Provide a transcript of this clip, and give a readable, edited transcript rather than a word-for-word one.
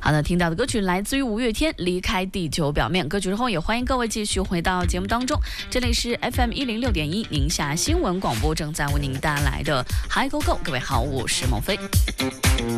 好的，听到的歌曲来自于五月天《离开地球表面》。歌曲之后也欢迎各位继续回到节目当中，这里是 FM106.1宁夏新闻广播正在为您带来的 Hi Go Go。各位好，我是孟非。